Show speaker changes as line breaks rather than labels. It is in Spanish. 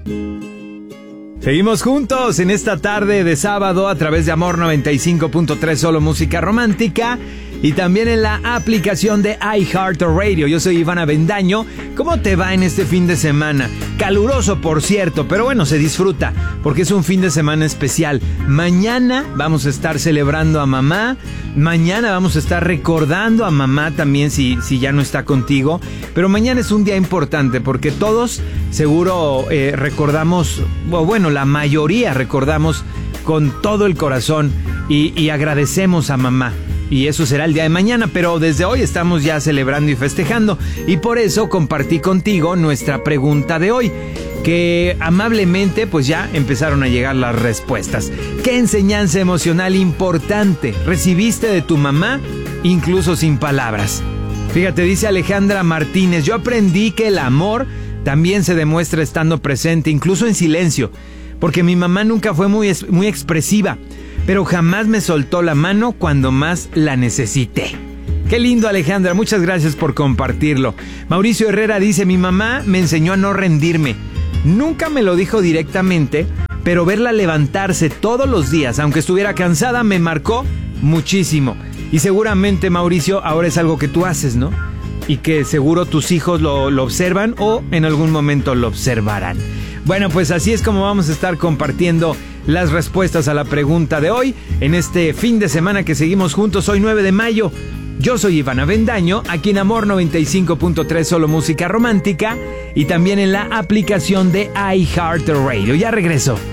Seguimos juntos en esta tarde de sábado a través de Amor 95.3, solo música romántica, y también en la aplicación de iHeartRadio. Yo soy Iván Avendaño. ¿Cómo te va en este fin de semana? Caluroso, por cierto, pero bueno, se disfruta porque es un fin de semana especial. Mañana vamos a estar celebrando a mamá. Mañana vamos a estar recordando a mamá también si ya no está contigo. Pero mañana es un día importante porque todos seguro recordamos, bueno, la mayoría recordamos con todo el corazón y agradecemos a mamá. Y eso será el día de mañana, pero desde hoy estamos ya celebrando y festejando. Y por eso compartí contigo nuestra pregunta de hoy, que amablemente pues ya empezaron a llegar las respuestas. ¿Qué enseñanza emocional importante recibiste de tu mamá, incluso sin palabras? Fíjate, dice Alejandra Martínez: yo aprendí que el amor también se demuestra estando presente, incluso en silencio, porque mi mamá nunca fue muy expresiva, pero jamás me soltó la mano cuando más la necesité. Qué lindo, Alejandra, muchas gracias por compartirlo. Mauricio Herrera dice: mi mamá me enseñó a no rendirme. Nunca me lo dijo directamente, pero verla levantarse todos los días, aunque estuviera cansada, me marcó muchísimo. Y seguramente, Mauricio, ahora es algo que tú haces, ¿no? Y que seguro tus hijos lo observan o en algún momento lo observarán. Bueno, pues así es como vamos a estar compartiendo las respuestas a la pregunta de hoy en este fin de semana que seguimos juntos. Hoy 9 de mayo. Yo soy Iván Avendaño, aquí en Amor 95.3, solo música romántica, y también en la aplicación de iHeartRadio. Ya regreso.